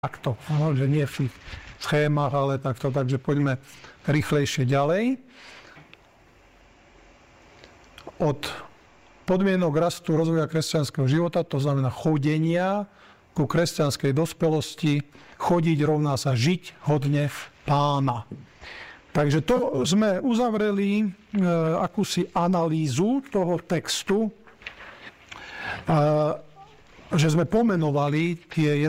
takto, že nie v tých schémach, ale takto, takže poďme rýchlejšie ďalej. Od podmienok rastu rozvoja kresťanského života, to znamená chodenia ku kresťanskej dospelosti, chodiť rovná sa žiť hodne Pána. Takže to sme uzavreli akúsi analýzu toho textu, že sme pomenovali tie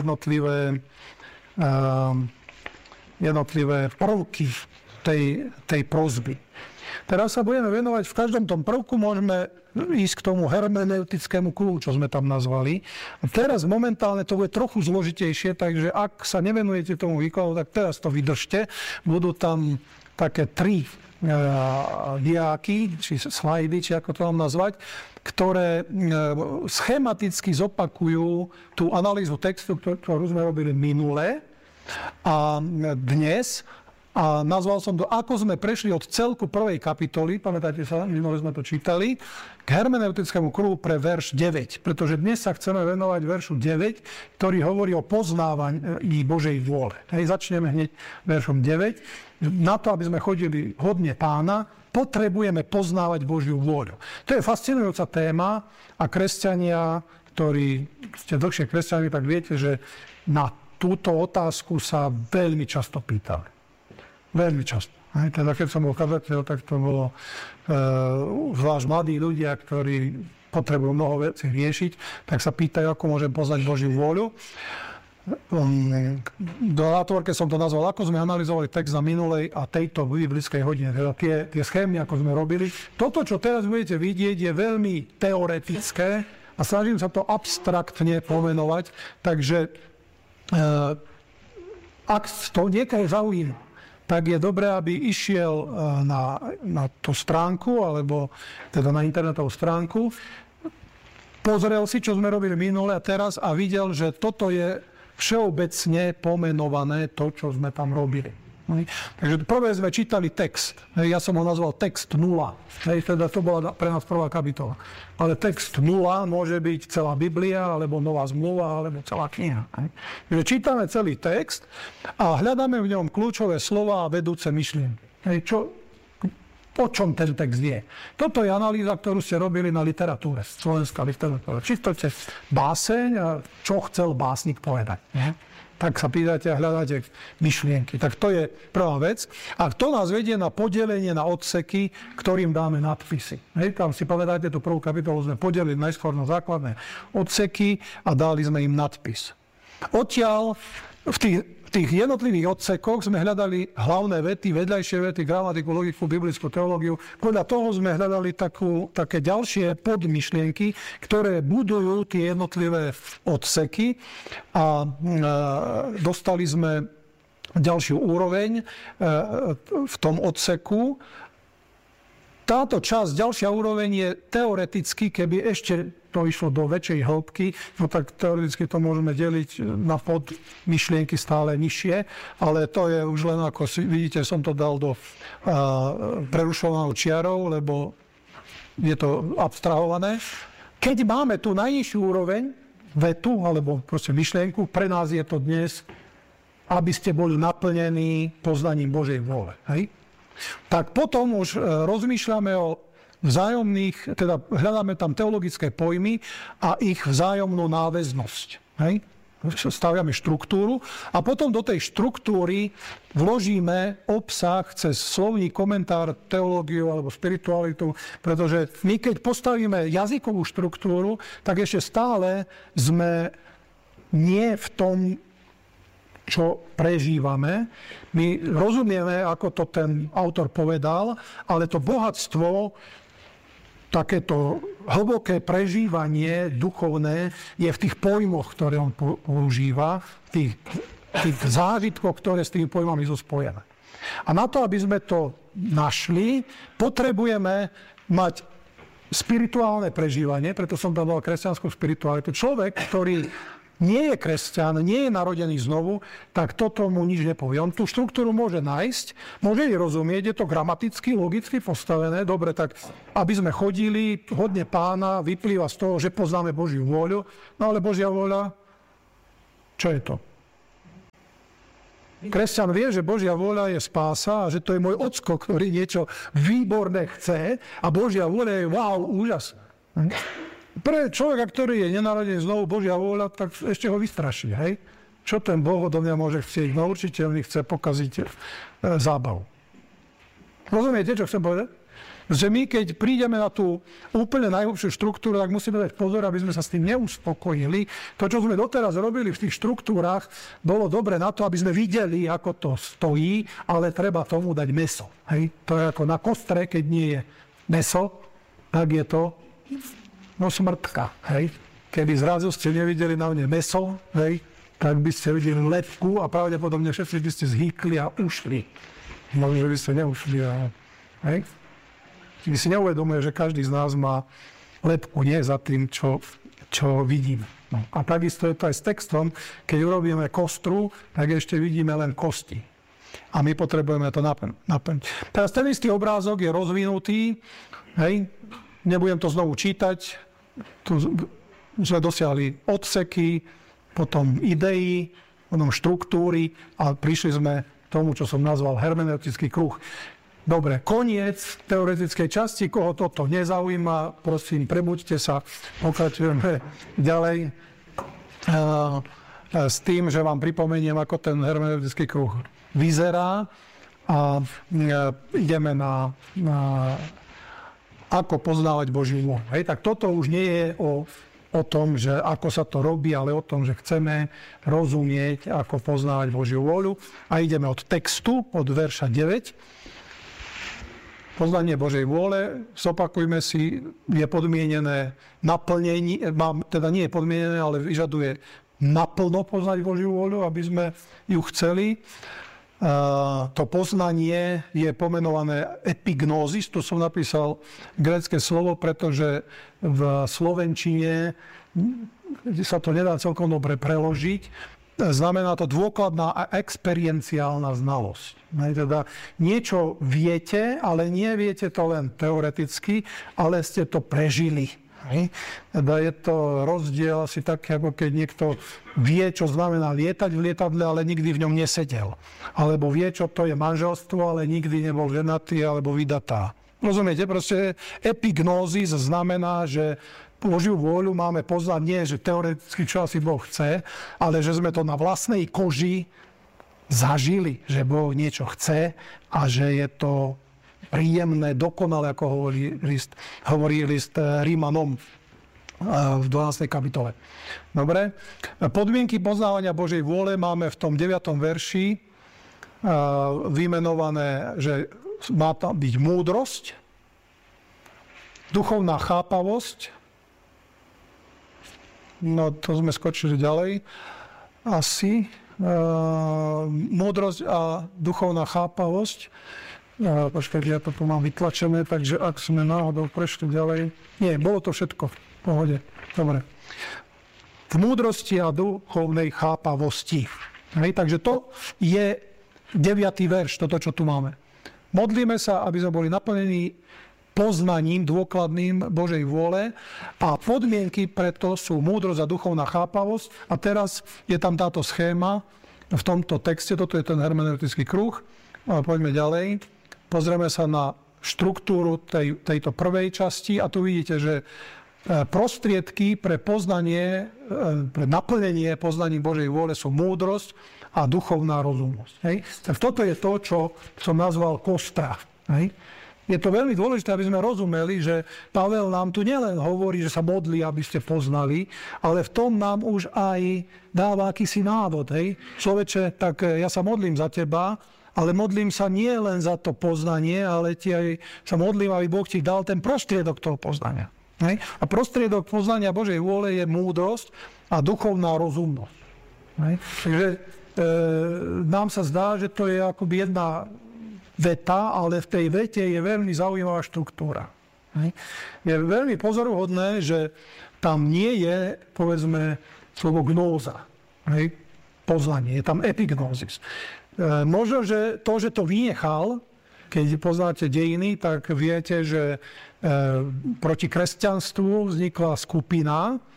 jednotlivé prvky tej prosby. Teraz sa budeme venovať, v každom tom prvku môžeme ísť k tomu hermeneutickému kľúču, čo sme tam nazvali. A teraz momentálne to bude trochu zložitejšie, takže ak sa nevenujete tomu výkladu, tak teraz to vydržte. Budú tam také 3 diáky, či slajdy, či ako to mám nazvať, ktoré schematicky zopakujú tú analýzu textu, ktorú sme robili minule a dnes. A nazval som to, ako sme prešli od celku prvej kapitoly, pamätáte sa, minule sme to čítali, k hermeneutickému kruhu pre verš 9. Pretože dnes sa chceme venovať veršu 9, ktorý hovorí o poznávaní Božej vôle. Začneme hneď veršom 9. Na to, aby sme chodili hodne Pána, potrebujeme poznávať Božiu vôľu. To je fascinujúca téma a kresťania, ktorí ste dlhšie kresťania, tak viete, že na túto otázku sa veľmi často pýtali. Veľmi často. Teda keď som bol kazateľ, tak to bolo zvlášť mladí ľudia, ktorí potrebujú mnoho vecí riešiť, tak sa pýtajú, ako môžem poznať Božiu vôľu. Do nátvorke som to nazval, ako sme analyzovali text na minulej a tejto biblickej hodine. Teda tie schémy, ako sme robili. Toto, čo teraz budete vidieť, je veľmi teoretické a snažím sa to abstraktne pomenovať. Takže ak to niekoho zaujíma, tak je dobré, aby išiel na tú stránku, alebo teda na internetovú stránku, pozrel si, čo sme robili minule a teraz a videl, že toto je všeobecne pomenované to, čo sme tam robili. Takže prvé sme čítali text. Ja som ho nazval text 0. Teda to bola pre nás prvá kapitola. Ale text 0 môže byť celá Biblia, alebo Nová zmluva, alebo celá kniha. Takže čítame celý text a hľadáme v ňom kľúčové slova a vedúce myšlienky. O čom ten text je? Toto je analýza, ktorú ste robili na literatúre, slovenská literatúra. Čítate báseň a čo chcel básnik povedať. Tak sa pýtate a hľadáte myšlienky. Tak to je prvá vec. A to nás vedie na podelenie na odseky, ktorým dáme nadpisy. Tam si pamätáte, tú prvú kapitolu sme podelili najskôr na základné odseky a dali sme im nadpis. Odtiaľ v tých jednotlivých odsekoch sme hľadali hlavné vety, vedľajšie vety, gramatiku, logiku, biblickú teológiu. Podľa toho sme hľadali také ďalšie podmyšlienky, ktoré budujú tie jednotlivé odseky a dostali sme ďalšiu úroveň v tom odseku. Táto časť, ďalšia úroveň je teoreticky, keby ešte to išlo do väčšej hĺbky, no tak teoreticky to môžeme deliť na podmyšlienky stále nižšie, ale to je už len ako vidíte, som to dal do prerušovanou čiarou, lebo je to abstrahované. Keď máme tú najnižšiu úroveň, vetu, alebo proste myšlienku, pre nás je to dnes, aby ste boli naplnení poznaním Božej vôle. Hej? Tak potom už rozmýšľame o vzájomných, teda hľadáme tam teologické pojmy a ich vzájomnú náväznosť. Hej? Staviame štruktúru a potom do tej štruktúry vložíme obsah cez slovník, komentár, teológiu alebo spiritualitu, pretože my keď postavíme jazykovú štruktúru, tak ešte stále sme nie v tom, čo prežívame. My rozumieme, ako to ten autor povedal, ale to bohatstvo, takéto hlboké prežívanie duchovné je v tých pojmoch, ktoré on používa, v tých zážitkoch, ktoré s tými pojmami sú spojené. A na to, aby sme to našli, potrebujeme mať spirituálne prežívanie, preto som tam dal kresťanskú spiritualitu. Človek, ktorý nie je kresťan, nie je narodený znovu, tak toto mu nič nepovie. On tú štruktúru môže nájsť, môže jej rozumieť, je to gramaticky, logicky postavené. Dobre, tak aby sme chodili hodne Pána, vyplýva z toho, že poznáme Božiu vôľu. No ale Božia vôľa, čo je to? Kresťan vie, že Božia vôľa je spása a že to je môj ocko, ktorý niečo výborné chce a Božia vôľa je wow, úžas. Pre človeka, ktorý je nenarodený znovu Božia vôľa, tak ešte ho vystraší. Hej? Čo ten Boh odo mňa môže chcieť? No určite mi chce pokaziť zábavu. Rozumiete, čo chcem povedať? Že my, keď prídeme na tú úplne najhlbšiu štruktúru, tak musíme dať pozor, aby sme sa s tým neuspokojili. To, čo sme doteraz robili v tých štruktúrach, bolo dobre na to, aby sme videli, ako to stojí, ale treba tomu dať mäso. Hej? To je ako na kostre, keď nie je mäso, tak je to smrtka. Hej? Keby zrazu ste nevideli na mne mäso, hej, tak by ste videli lepku a pravdepodobne všetci by ste zhýkli a ušli. Možno, že by ste neušli. Hej? My si neuvedomuje, že každý z nás má lepku, nie za tým, čo vidíme. No. A takisto je to aj s textom. Keď urobíme kostru, tak ešte vidíme len kosti. A my potrebujeme to naplniť. Teraz ten istý obrázok je rozvinutý. Hej. Nebudem to znovu čítať. Tu sme dosiahli odseky, potom idei, potom štruktúry a prišli sme tomu, čo som nazval hermeneutický kruh. Dobre, koniec teoretickej časti, koho toto nezaujíma, prosím, prebuďte sa, pokračujeme ďalej s tým, že vám pripomeniem, ako ten hermeneutický kruh vyzerá a ideme na ako poznávať Božiu vôľu. Hej, tak toto už nie je o tom, že ako sa to robí, ale o tom, že chceme rozumieť, ako poznávať Božiu vôľu. A ideme od textu, od verša 9. Poznanie Božej vôle, zopakujme si, je podmienené naplnenie, teda nie je podmienené, ale vyžaduje naplno poznať Božiu vôľu, aby sme ju chceli. To poznanie je pomenované epignózis, to som napísal grécke slovo, pretože v slovenčine sa to nedá celkom dobre preložiť. Znamená to dôkladná a experienciálna znalosť. Teda niečo viete, ale nie viete to len teoreticky, ale ste to prežili. Teda je to rozdiel asi taký, ako keď niekto vie, čo znamená lietať v lietadle, ale nikdy v ňom nesedel. Alebo vie, čo to je manželstvo, ale nikdy nebol ženatý alebo vydatá. Rozumiete? Proste epignózis znamená, že Božiu vôľu máme poznať nie, že teoreticky čo asi Boh chce, ale že sme to na vlastnej koži zažili, že Boh niečo chce a že je to príjemné, dokonalé, ako hovorí list Rímanom v 12. kapitole. Dobre? Podmienky poznávania Božej vôle máme v tom 9. verši vymenované, že má tam byť múdrosť, duchovná chápavosť. No, to sme skočili ďalej. Asi. Múdrosť a duchovná chápavosť. Počkajte, ja to tu mám vytlačené, takže ak sme náhodou prešli ďalej. Nie, bolo to všetko v pohode. Dobre. V múdrosti a duchovnej chápavosti. Hej, takže to je 9. verš, toto, čo tu máme. Modlíme sa, aby sme boli naplnení poznaním dôkladným Božej vôle a podmienky preto sú múdrosť a duchovná chápavosť. A teraz je tam táto schéma v tomto texte, toto je ten hermeneutický kruh. A poďme ďalej. Pozrieme sa na štruktúru tejto prvej časti a tu vidíte, že prostriedky pre poznanie, pre naplnenie poznaním Božej vôle sú múdrosť a duchovná rozumnosť. Hej? Tak toto je to, čo som nazval kostra. Hej? Je to veľmi dôležité, aby sme rozumeli, že Pavel nám tu nielen hovorí, že sa modlí, aby ste poznali, ale v tom nám už aj dáva akýsi návod. Hej? Človeče, tak ja sa modlím za teba, ale modlím sa nie len za to poznanie, ale aj sa modlím, aby Boh ti dal ten prostriedok toho poznania. Hej? A prostriedok poznania Božej vôle je múdrosť a duchovná rozumnosť. Hej? Takže nám sa zdá, že to je akoby jedna veta, ale v tej vete je veľmi zaujímavá štruktúra. Je veľmi pozoruhodné, že tam nie je, povedzme, slovo gnóza, poznanie, je tam epignózis. Možno, že to vynechal, keď poznáte dejiny, tak viete, že proti kresťanstvu vznikla skupina,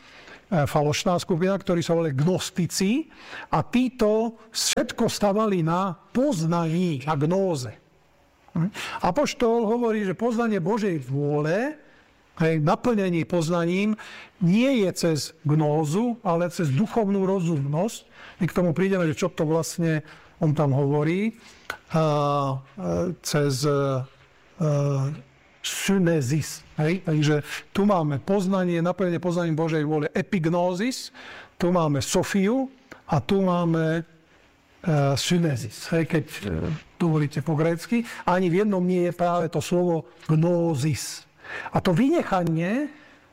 falošná skupina, ktorí sa volali gnostici a títo všetko stavali na poznaní, na gnóze. Apoštol hovorí, že poznanie Božej vôle, naplnenie poznaním, nie je cez gnózu, ale cez duchovnú rozumnosť. My k tomu prídeme, že čo to vlastne on tam hovorí, cez synézis. Takže tu máme poznanie, naplnenie poznaním Božej vôle, epignózis, tu máme sofiu a tu máme synézis. Keď dovolíte po grécky, ani v jednom nie je práve to slovo gnózis. A to vynechanie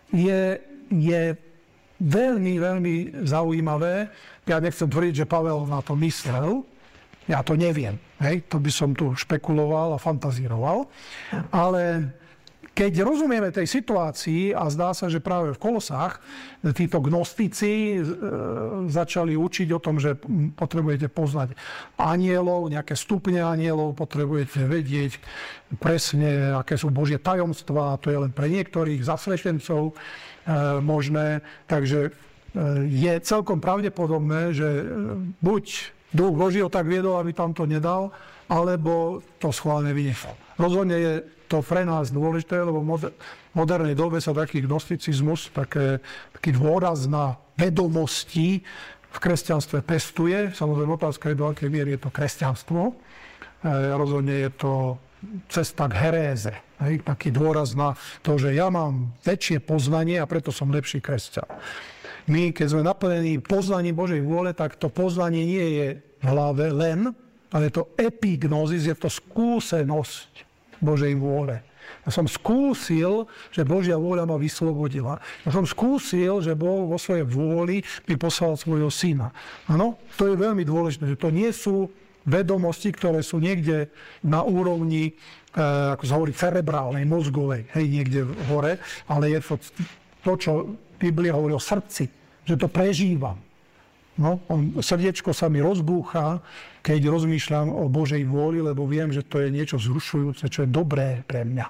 je veľmi, veľmi zaujímavé. Ja nechcem tvrdiť, že Pavel na to myslel. Ja to neviem. To by som tu špekuloval a fantazíroval. Ale keď rozumieme tej situácii, a zdá sa, že práve v Kolosách títo gnostici začali učiť o tom, že potrebujete poznať anjelov, nejaké stupne anjelov, potrebujete vedieť presne, aké sú Božie tajomstvá, to je len pre niektorých zasvetencov možné. Takže je celkom pravdepodobné, že buď Duch Boží ho tak viedol, aby tam to nedal, alebo to schválne vynechal. Rozhodne je to pre nás dôležité, lebo v modernej dobe sa taký gnosticizmus, taký dôraz na vedomosti v kresťanstve pestuje. Samozrejme otázka je, do akej miery je to kresťanstvo. Rozhodne je to cesta k heréze. Taký dôraz na to, že ja mám väčšie poznanie a preto som lepší kresťan. My, keď sme naplnení poznaním Božej vôle, tak to poznanie nie je v hlave len, ale je to epignózis, je to skúsenosť Božej vôle. Ja som skúsil, že Božia vôľa ma vyslobodila. Ja som skúsil, že Boh vo svojej vôli mi poslal svojho syna. Áno, to je veľmi dôležité, že to nie sú vedomosti, ktoré sú niekde na úrovni, ako sa hovorí, cerebrálnej, mozgovej, niekde hore, ale je to, čo Biblia hovorí o srdci, že to prežívam. Srdiečko sa mi rozbúcha, keď rozmýšľam o Božej vôli, lebo viem, že to je niečo vzrušujúce, čo je dobré pre mňa.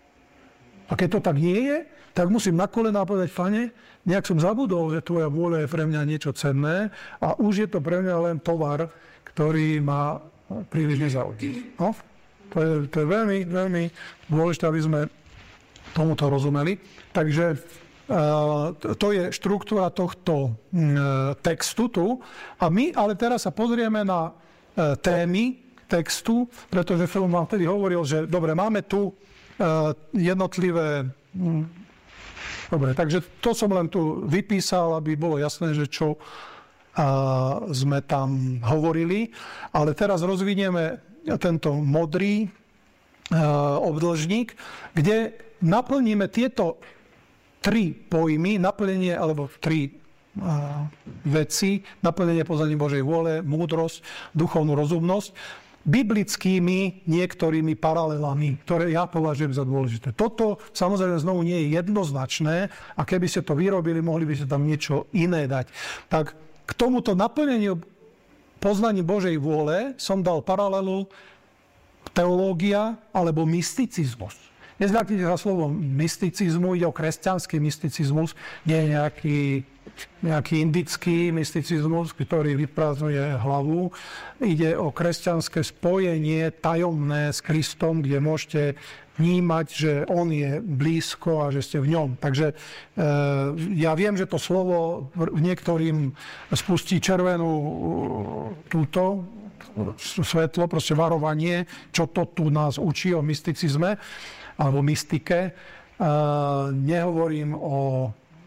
A keď to tak nie je, tak musím na kolená povedať, Pane, nejak som zabudol, že tvoja vôľa je pre mňa niečo cenné a už je to pre mňa len tovar, ktorý ma príliš nezaujíma. To je veľmi, veľmi dôležité, aby sme tomuto rozumeli. Takže to je štruktúra tohto textu tu. A my ale teraz sa pozrieme na témy textu, pretože Filip vám vtedy hovoril, že dobre, máme tu jednotlivé... Dobre, takže to som len tu vypísal, aby bolo jasné, že čo sme tam hovorili. Ale teraz rozvinieme tento modrý obdĺžnik, kde naplníme tieto tri pojmy, naplnenie, alebo tri veci, naplnenie poznania Božej vôle, múdrosť, duchovnú rozumnosť, biblickými niektorými paralelami, ktoré ja považujem za dôležité. Toto samozrejme znovu nie je jednoznačné a keby ste to vyrobili, mohli by ste tam niečo iné dať. Tak k tomuto naplneniu poznaní Božej vôle som dal paralelu teológia alebo mysticizmus. Nezľaknite za slovo mysticizmu, ide o kresťanský mysticizmus, nie nejaký indický mysticizmus, ktorý vyprázdňuje hlavu. Ide o kresťanské spojenie tajomné s Kristom, kde môžete vnímať, že on je blízko a že ste v ňom. Takže ja viem, že to slovo niektorým spustí červenú túto svetlo, proste varovanie, čo to tu nás učí o mysticizme alebo mystike. Nehovorím o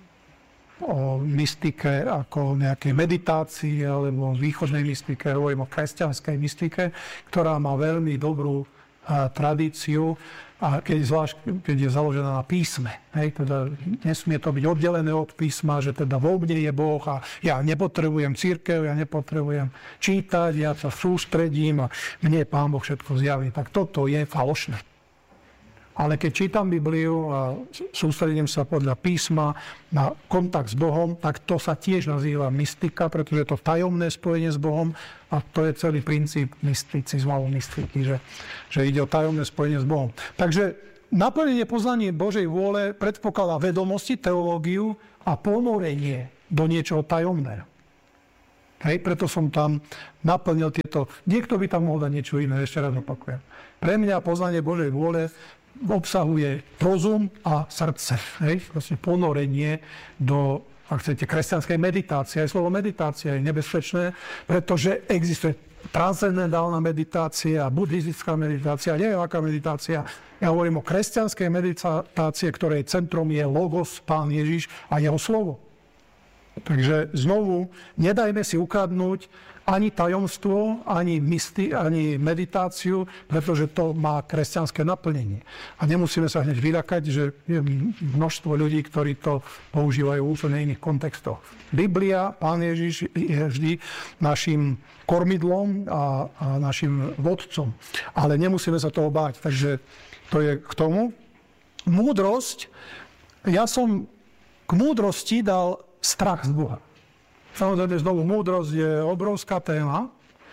mystike ako nejakej meditácii alebo východnej mystike, hovorím o kresťanskej mystike, ktorá má veľmi dobrú tradíciu, a keď je založená na písme. Teda nesmie to byť oddelené od písma, že teda vo mne je Boh a ja nepotrebujem cirkev, ja nepotrebujem čítať, ja sa sústredím a mne Pán Boh všetko zjaví. Tak toto je falošné. Ale keď čítam Bibliu a sústredím sa podľa písma na kontakt s Bohom, tak to sa tiež nazýva mystika, pretože je to tajomné spojenie s Bohom a to je celý princíp mysticizmu alebo mystiky, že ide o tajomné spojenie s Bohom. Takže naplnenie poznania Božej vôle predpokladá vedomosti, teológiu a ponorenie do niečoho tajomného. Hej, preto som tam naplnil tieto... Niekto by tam mohol dať niečo iné, ešte raz opakujem. Pre mňa poznanie Božej vôle obsahuje rozum a srdce. Hej, vlastne ponorenie do, ak chcete, kresťanskej meditácie. Aj slovo meditácia je nebezpečné, pretože existuje transcendentálna meditácia, buddhistická meditácia, neviem aká meditácia. Ja hovorím o kresťanskej meditácie, ktorej centrom je Logos, Pán Ježiš a jeho slovo. Takže znovu, nedajme si ukradnúť ani tajomstvo, ani meditáciu, pretože to má kresťanské naplnenie. A nemusíme sa hneď vyľakať, že je množstvo ľudí, ktorí to používajú v úplne iných kontextoch. Biblia, Pán Ježiš je vždy našim kormidlom a našim vodcom. Ale nemusíme sa toho báť. Takže to je k tomu. Múdrosť. Ja som k múdrosti dal strach z Boha. Samozrejme, znovu, múdrosť je obrovská téma,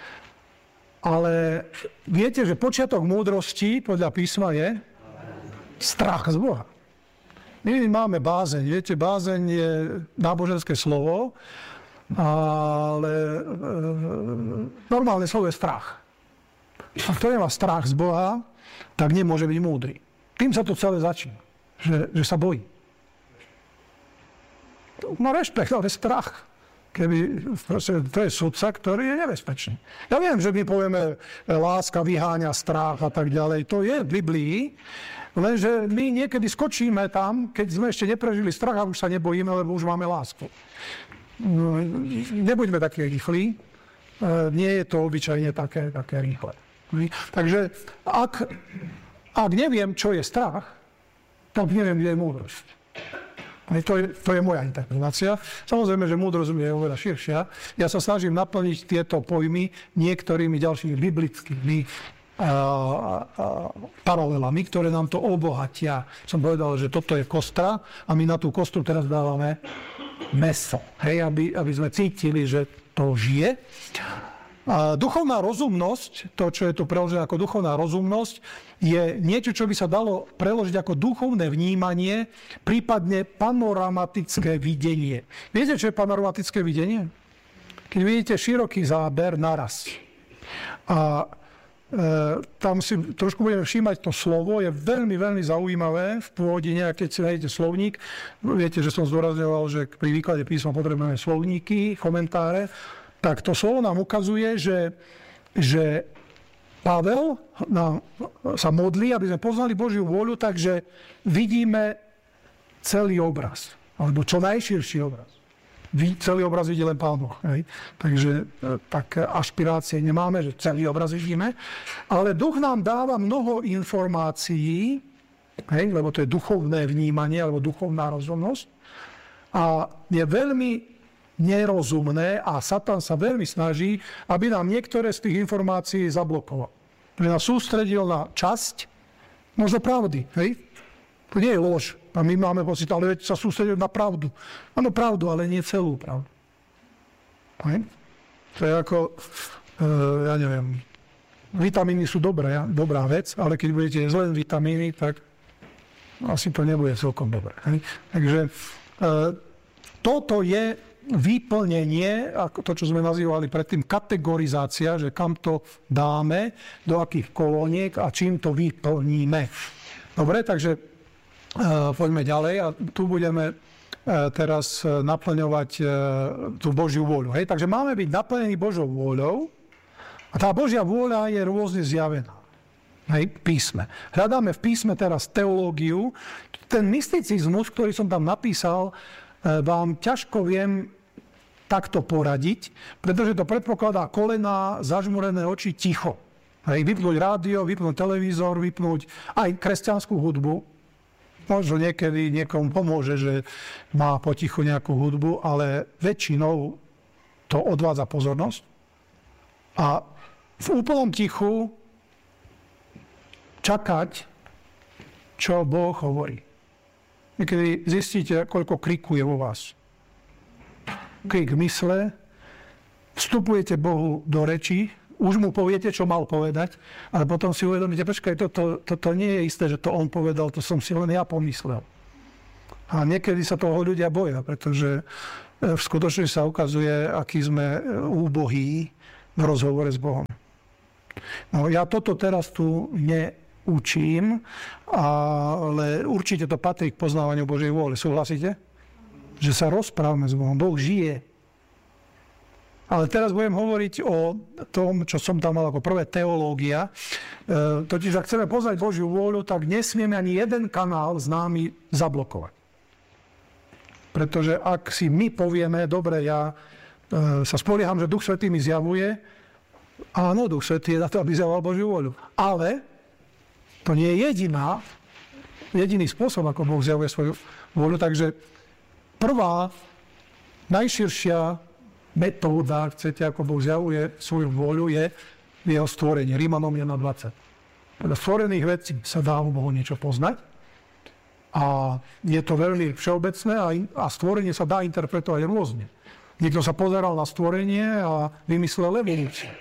ale viete, že počiatok múdrosti podľa písma je strach z Boha. My máme bázeň. Viete, bázeň je náboženské slovo, ale normálne slovo je strach. A kto nemá strach z Boha, tak nemôže byť múdry. Tým sa to celé začína, že sa bojí. No rešpekt, ale strach. To je sudca, ktorý je nebezpečný. Ja viem, že my povieme, láska vyháňa strach a tak ďalej. To je v Biblii, lenže my niekedy skočíme tam, keď sme ešte neprežili strach a už sa nebojíme, lebo už máme lásku. No, nebuďme takí rýchli. Nie je to obyčajne také rýchle. Takže ak neviem, čo je strach, tak neviem, kde je múdrosť. To je moja interpretácia. Samozrejme, že múdrosť je oveľa širšia. Ja sa snažím naplniť tieto pojmy niektorými ďalšími biblickými paralelami, ktoré nám to obohatia. Som povedal, že toto je kostra a my na tú kostru teraz dávame mäso. Hej, aby sme cítili, že to žije. A duchovná rozumnosť, to, čo je tu preložené ako duchovná rozumnosť, je niečo, čo by sa dalo preložiť ako duchovné vnímanie, prípadne panoramatické videnie. Viete, čo je panoramatické videnie? Keď vidíte široký záber naraz. A tam si trošku budeme všímať to slovo, je veľmi, veľmi zaujímavé v pôvodine, keď si nájdete slovník. Viete, že som zdôrazňoval, že pri výklade písma potrebujeme slovníky, komentáre. Tak to slovo nám ukazuje, že Pavel sa modlí, aby sme poznali Božiu vôľu, takže vidíme celý obraz, alebo čo najširší obraz. Celý obraz vidí len Pán Boh. Hej? Takže tak ašpirácie nemáme, že celý obraz vidíme, ale duch nám dáva mnoho informácií, hej? Lebo to je duchovné vnímanie, alebo duchovná rozumnosť. A je veľmi nerozumné a Satan sa veľmi snaží, aby nám niektoré z tých informácií zablokoval. Aby nás sústredil na časť, možno pravdy, hej? To nie je lož. A my máme pocit, ale sa sústredil na pravdu. Áno, pravdu, ale nie celú pravdu. Hej? To je ako, ja neviem, vitamíny sú dobrá vec, ale keď budete jesť len vitamíny, tak asi to nebude celkom dobré. Hej? Takže toto je vyplnenie, ako to, čo sme nazývali predtým, kategorizácia, že kam to dáme, do akých kolóniek a čím to vyplníme. Dobre, takže poďme ďalej a tu budeme teraz naplňovať tú Božiu vôľu. Hej? Takže máme byť naplnení Božou vôľou a tá Božia vôľa je rôzne zjavená. Hej? Písme. Hľadáme v písme teraz teológiu. Ten mysticizmus, ktorý som tam napísal, vám ťažko viem takto poradiť, pretože to predpokladá kolená, zažmurené oči, ticho. Hej, vypnúť rádio, vypnúť televízor, vypnúť aj kresťanskú hudbu. Možno niekedy niekomu pomôže, že má potichu nejakú hudbu, ale väčšinou to odvádza pozornosť. A v úplnom tichu čakať, čo Boh hovorí. Niekedy zistíte, koľko kriku je vo vás. Krik mysle, vstupujete Bohu do rečí, už mu poviete, čo mal povedať, ale potom si uvedomíte, počkaj, toto nie je isté, že to on povedal, to som si len ja pomyslel. A niekedy sa toho ľudia boja, pretože v skutočnosti sa ukazuje, aký sme úbohí v rozhovore s Bohom. No, ja toto teraz tu neučím, ale určite to patrí k poznávaniu Božej vôle. Súhlasíte? Že sa rozprávame s Bohom. Boh žije. Ale teraz budem hovoriť o tom, čo som tam mal ako prvé, teológia. Totiž, ak chceme poznať Božiu vôľu, tak nesmieme ani jeden kanál s nami zablokovať. Pretože ak si my povieme, dobre, ja sa spolieham, že Duch Svätý mi zjavuje, áno, Duch Svätý je na to, aby zjavoval Božiu vôľu. Ale to nie je jediný spôsob, ako Boh zjavuje svoju vôľu. Takže prvá, najširšia metóda, ak chcete, ako Boh zjavuje svoju vôľu, je jeho stvorenie. Rímanom 1.20. Podľa stvorených vecí sa dá u Bohu niečo poznať. A je to veľmi všeobecné a stvorenie sa dá interpretovať rôzne. Niekto sa pozeral na stvorenie a vymyslel evolúciu.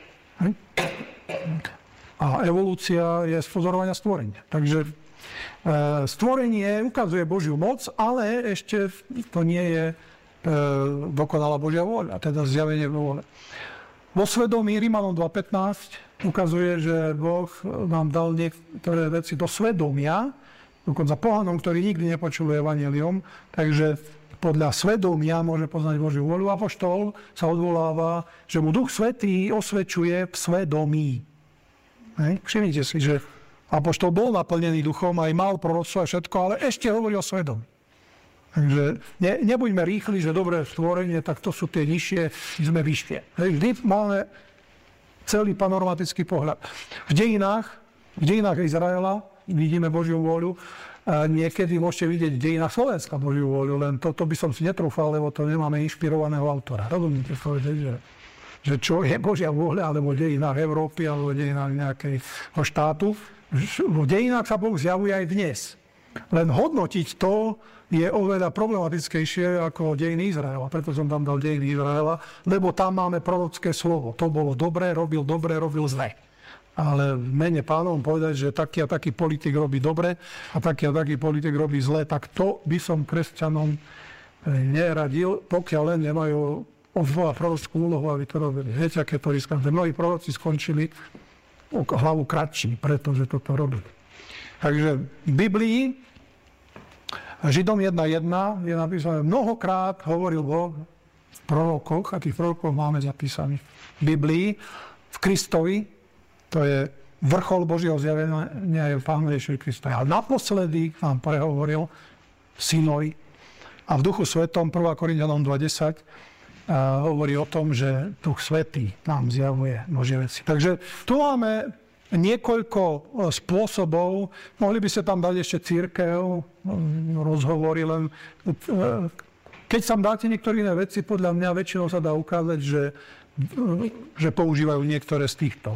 A evolúcia je z pozorovania stvorenia. Takže stvorenie ukazuje Božiu moc, ale ešte to nie je dokonalá Božia vôľa, teda zjavenie vôle. Vo svedomí Rímanom 2.15 ukazuje, že Boh nám dal niektoré veci do svedomia, dokonca pohanom, ktorí nikdy nepočuli evanjelium, takže podľa svedomia môže poznať Božiu vôľu. Apoštol sa odvoláva, že mu Duch Svätý osvedčuje v svedomí. Všimnite si, že apoštol bol naplnený duchom, aj mal proroctvo a všetko, ale ešte hovorí o svedomí. Takže nebuďme rýchli, že dobré stvorenie, tak to sú tie nižšie, my sme vyššie. Vždy máme celý panoramatický pohľad. V dejinách Izraela vidíme Božiu vôľu. A niekedy môžete vidieť v dejinách Slovenska Božiu vôľu, len toto by som si netrúfal, lebo to nemáme inšpirovaného autora. Rozumiete povedať, že čo je Božia vôľa, alebo v dejinách Európy, alebo v dejinách nejakého štátu. V dejinách sa Boh zjavuje aj dnes. Len hodnotiť to je oveľa problematickejšie ako dejiny Izraela. Preto som tam dal dejiny Izraela, lebo tam máme prorocké slovo. To bolo dobré, robil zlé. Ale v mene Pánovom povedať, že taký a taký politik robí dobre a taký politik robí zle, tak to by som kresťanom neradil, pokiaľ len nemajú od Boha prorockú úlohu, aby to robili. Viete, aké to riskantné. Mnohí proroci skončili o hlavu kratší, pretože toto robili. Takže v Biblii Židom 1.1 je napísané, mnohokrát hovoril Boh v prorokoch, a tých prorokov máme zapísaných v Biblii, v Kristovi. To je vrchol Božieho zjavenia, je Pán Ježiš Kristus. A naposledy nám prehovoril Synovi. A v Duchu Svetom, 1. Korinťanom 2.10, hovorí o tom, že Duch Svätý nám zjavuje Božie veci. Takže tu máme niekoľko spôsobov. Mohli by sa tam dať ešte cirkev, rozhovory, len keď sa dáte niektoré iné veci, podľa mňa väčšinou sa dá ukázať, že používajú niektoré z týchto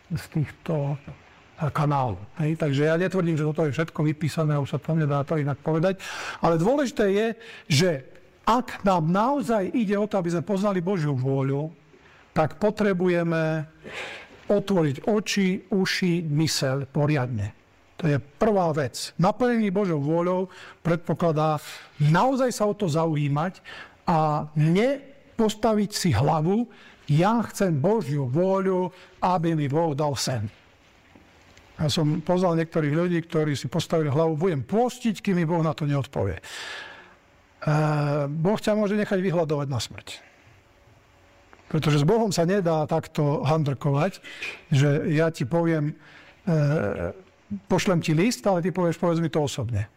kanálov. Takže ja netvrdím, že toto je všetko vypísané a už sa tam nedá to inak povedať. Ale dôležité je, že ak nám naozaj ide o to, aby sme poznali Božiu vôľu, tak potrebujeme otvoriť oči, uši, myseľ poriadne. To je prvá vec. Naplnenie Božou vôľou predpokladá naozaj sa o to zaujímať a nepostaviť si hlavu, ja chcem Božiu vôľu, aby mi Boh dal sen. Ja som poznal niektorých ľudí, ktorí si postavili hlavu, budem pôstiť, kým mi Boh na to neodpovie. Boh ťa môže nechať vyhľadovať na smrť. Pretože s Bohom sa nedá takto handrkovať, že ja ti poviem, pošlem ti list, ale ty povieš, povedz mi to osobne.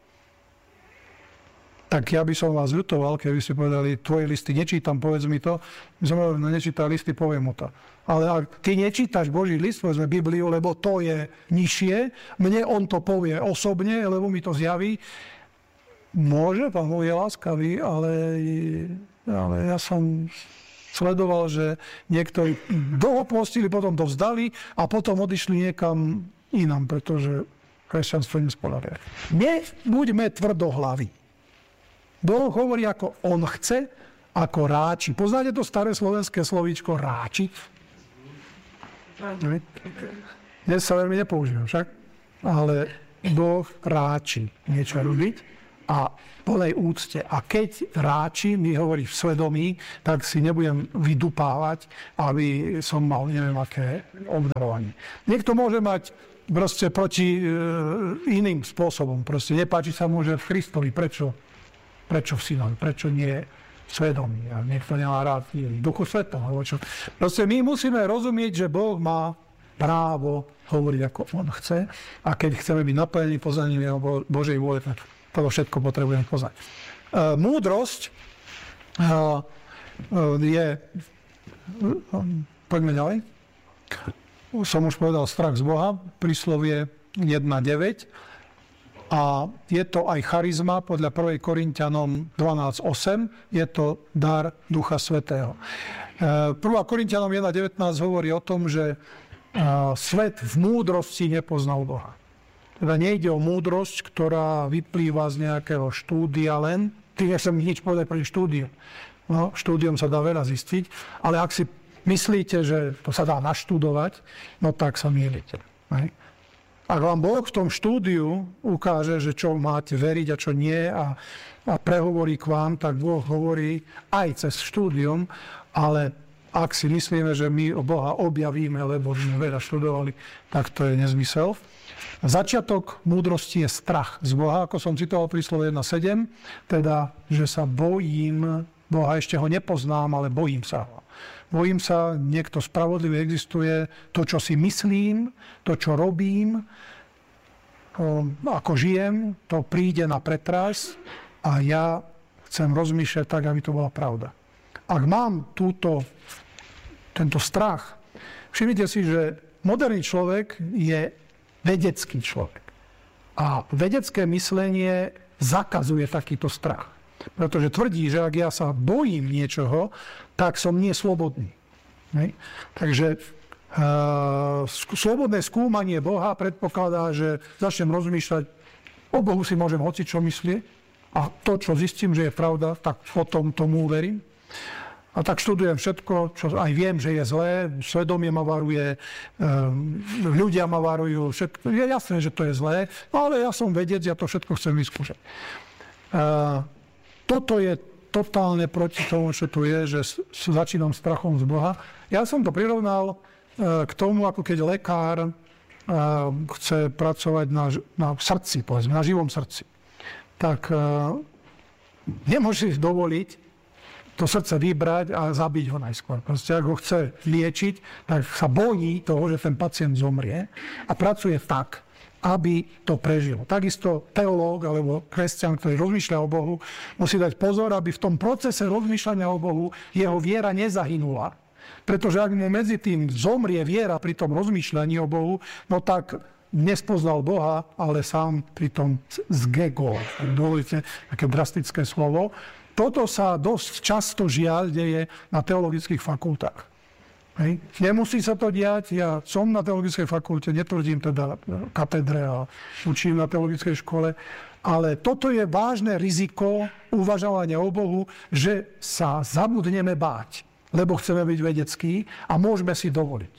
Tak ja by som vás ľutoval, keby ste povedali, tvoje listy nečítam, povedz mi to. My som hovorili, no nečítaj listy, poviem mu to. Ale ak ty nečítaš Boží list, povedzme Bibliu, lebo to je nižšie, mne on to povie osobne, lebo mi to zjaví. Môže, Pán Boh je láskavý, ale ja som sledoval, že niektorí dlho postili, potom to vzdali a potom odišli niekam inám, pretože kresťanstvo nespoľahlivé. Nebuďme tvrdohlaví. Boh hovorí, ako on chce, ako ráči. Poznáte to staré slovenské slovíčko ráčiť? Dnes sa veľmi nepoužíva však. Ale Boh ráči niečo robiť a plnej úcte. A keď ráči mi hovorí v svedomí, tak si nebudem vydupávať, aby som mal neviem aké obdarovanie. Niekto môže mať proste proti iným spôsobom. Proste nepáči sa mu, že v Kristovi. Prečo v synovi? Prečo nie v svedomí? A niekto nemá rád v duchu svetom. Proste my musíme rozumieť, že Boh má právo hovoriť, ako on chce. A keď chceme byť naplnení poznaním jeho Božej vôle, tak to všetko potrebujeme poznať. Múdrosť je... Poďme ďalej. Som už povedal strach z Boha, príslovie 1.9. A je to aj charizma, podľa 1. Korinťanom 12.8. Je to dar Ducha Svätého. 1. Korinťanom 1.19 hovorí o tom, že svet v múdrosti nepoznal Boha. Teda nejde o múdrosť, ktorá vyplýva z nejakého štúdia len. Ty nechcem nič povedať pre štúdium. No, štúdium sa dá veľa zistiť, ale ak si myslíte, že to sa dá naštudovať, no tak sa mýlite. Ak vám Boh v tom štúdiu ukáže, že čo máte veriť a čo nie a prehovorí k vám, tak Boh hovorí aj cez štúdium, ale ak si myslíme, že my Boha objavíme, lebo sme veľa študovali, tak to je nezmysel. Začiatok múdrosti je strach z Boha, ako som citoval príslove 1.7, teda, že sa bojím Boha, ešte ho nepoznám, ale bojím sa ho. Bojím sa, niekto spravodlivý existuje, to, čo si myslím, to, čo robím, ako žijem, to príde na pretras a ja chcem rozmýšľať tak, aby to bola pravda. Ak mám tento strach, všimnite si, že moderný človek je vedecký človek. A vedecké myslenie zakazuje takýto strach. Pretože tvrdí, že ak ja sa bojím niečoho, tak som nie slobodný. Takže slobodné skúmanie Boha predpokladá, že začnem rozmýšľať, o Bohu si môžem hocičo myslieť a to, čo zistím, že je pravda, tak potom tomu uverím. A tak študujem všetko, čo aj viem, že je zlé, svedomie ma varuje, ľudia ma varujú, všetko. Je jasné, že to je zlé, no ale ja som vedec, ja to všetko chcem vyskúšať. Toto je totálne proti tomu, čo tu je, že začínam strachom z Boha. Ja som to prirovnal k tomu, ako keď lekár chce pracovať na srdci, povedzme, na živom srdci. Tak nemôže si dovoliť to srdce vybrať a zabiť ho najskôr. Proste, ak ho chce liečiť, tak sa bojí toho, že ten pacient zomrie a pracuje tak, aby to prežil. Takisto teológ alebo kresťan, ktorý rozmýšľa o Bohu, musí dať pozor, aby v tom procese rozmýšľania o Bohu jeho viera nezahynula. Pretože ak mu medzi tým zomrie viera pri tom rozmýšľaní o Bohu, no tak nespoznal Boha, ale sám pri tom zgegol. Dovolíte také drastické slovo. Toto sa dosť často žiaľ deje na teologických fakultách. Hej. Nemusí sa to diať. Ja som na teologickej fakulte, netvrdím teda katedre a učím na teologickej škole, ale toto je vážne riziko uvažovania o Bohu, že sa zabudneme báť, lebo chceme byť vedeckí a môžeme si dovoliť.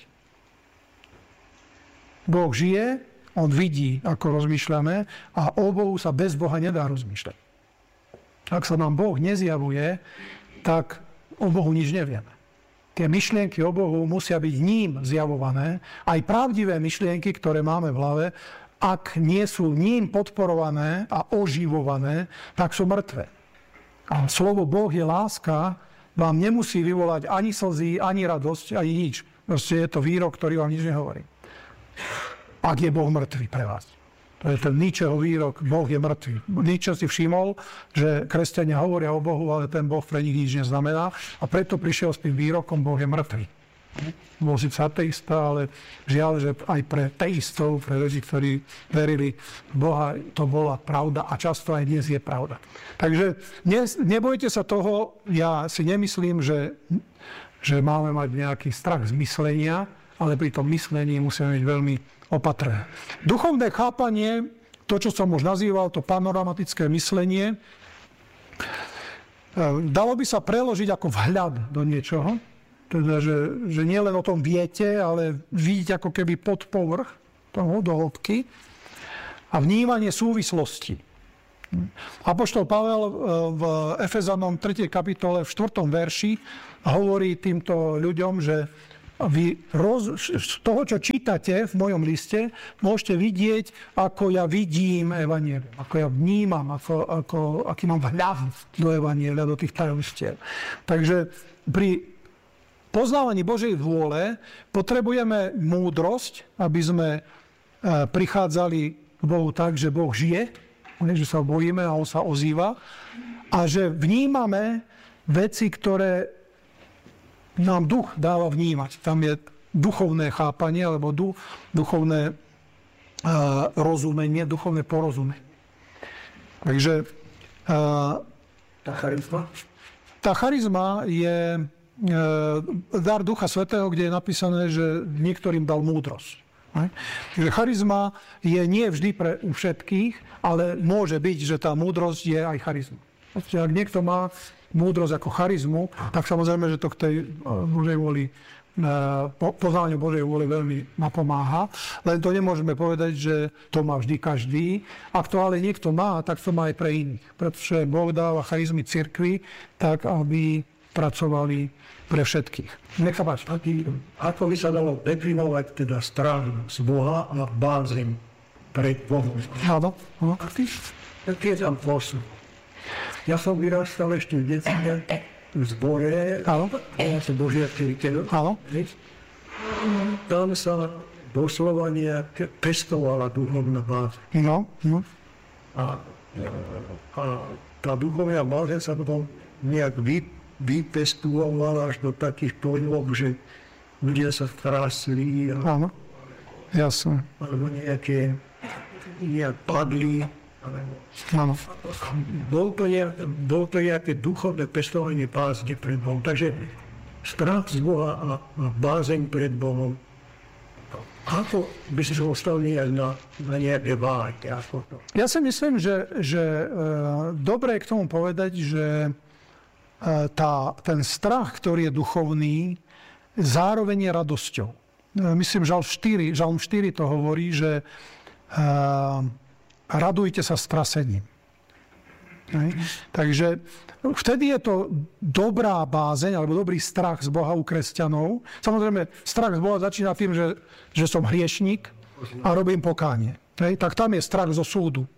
Boh žije, on vidí, ako rozmýšľame a o Bohu sa bez Boha nedá rozmýšľať. Ak sa nám Boh nezjavuje, tak o Bohu nič nevieme. Tie myšlienky o Bohu musia byť ním zjavované. Aj pravdivé myšlienky, ktoré máme v hlave, ak nie sú ním podporované a oživované, tak sú mŕtve. A slovo Boh je láska, vám nemusí vyvolať ani slzy, ani radosť, ani nič. Proste je to výrok, ktorý vám nič nehovorí. Ak je Boh mŕtvý pre vás. To je ten Nietzscheho výrok, Boh je mŕtvý. Nietzsche si všimol, že kresťania hovoria o Bohu, ale ten Boh pre nich nič neznamená a preto prišiel s tým výrokom, Boh je mŕtvý. Bol síce ateista, ale žiaľ, že aj pre teistov, pre ľudí, ktorí verili v Boha, to bola pravda a často aj dnes je pravda. Takže nebojte sa toho, ja si nemyslím, že máme mať nejaký strach z myslenia, ale pri tom myslení musíme byť veľmi opatrné. Duchovné chápanie, to, čo som už nazýval, to panoramatické myslenie, dalo by sa preložiť ako vhľad do niečoho. Teda, že nie len o tom viete, ale vidíte ako keby pod povrch toho, do hĺbky. A vnímanie súvislosti. Apoštol Pavel v Efezanom 3. kapitole v 4. verši hovorí týmto ľuďom, že vy z toho, čo čítate v mojom liste, môžete vidieť, ako ja vidím evanjelium, ako ja vnímam, aký mám vhľad do evanjelia, do tých tajomstiev. Takže pri poznávaní Božej vôle potrebujeme múdrosť, aby sme prichádzali k Bohu tak, že Boh žije, že sa bojíme a on sa ozýva a že vnímame veci, ktoré nám duch dáva vnímať. Tam je duchovné chápanie alebo duchovné rozumenie, duchovné porozumenie. Takže tá charizma je dar Ducha Svätého, kde je napísané, že niektorým dal múdrosť. Takže charizma je nie vždy pre všetkých, ale môže byť, že tá múdrosť je aj charizma. Ak niekto má múdrosť ako charizmu, tak samozrejme, že to k tej Božej vôli, poznávaniu Božej vôli veľmi napomáha. Len to nemôžeme povedať, že to má vždy každý. Ak to ale niekto má, tak to má aj pre iných. Pretože Boh dáva charizmy cirkvi tak, aby pracovali pre všetkých. Nech sa páči. Ako by sa dalo definovať teda strach z Boha a bázeň pred Bohom? Áno. Taký je tam posun. Ja som vyrastal ešte v detstve v zbore, ja som Božia cirkev. Tam sa doslova nejak pestovala duchovná bázeň. A tá duchovná bázeň sa potom nejak vypestovala až do takých pojmov, že ľudia sa trasli Áno, jasne. Alebo nejak padli. Áno. Bolo to nejaké duchovné pestovanie bázne pred Bohom. Takže strach z Boha a bázeň pred Bohom. Ako by si ostal nejak na nejaké váhy? Ja si myslím, že dobre je k tomu povedať, že ten strach, ktorý je duchovný, zároveň je radosťou. Myslím, Žalm 4 to hovorí, že radujte sa strasením. Takže vtedy je to dobrá bázeň alebo dobrý strach z Boha u kresťanov. Samozrejme, strach z Boha začína tým, že som hriešnik a robím pokánie. Tak tam je strach zo súdu.